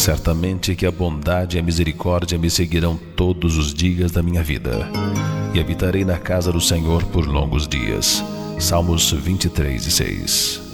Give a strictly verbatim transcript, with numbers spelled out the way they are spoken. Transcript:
Certamente que a bondade e a misericórdia me seguirão todos os dias da minha vida, e habitarei na casa do Senhor por longos dias. Salmos vinte e três, seis.